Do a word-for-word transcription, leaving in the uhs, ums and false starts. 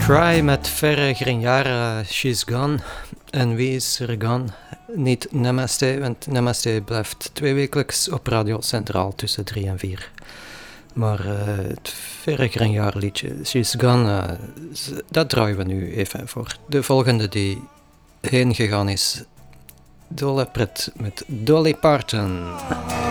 Cry met Verre Grinjara, She's Gone. En wie is er gone? Niet Namaste, want Namaste blijft tweewekelijks op Radio Centraal tussen drie en vier. Maar uh, het Verre Grinjara liedje, She's Gone, uh, dat draaien we nu even voor de volgende die heen gegaan is. Dolle pret met Dolly Parton.